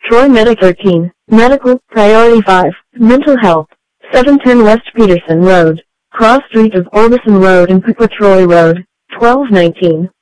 Troy Meta 13, Medical, Priority 5, Mental Health, 710 West Peterson Road, Cross Street of Orbison Road and Piqua Troy Road, 1219.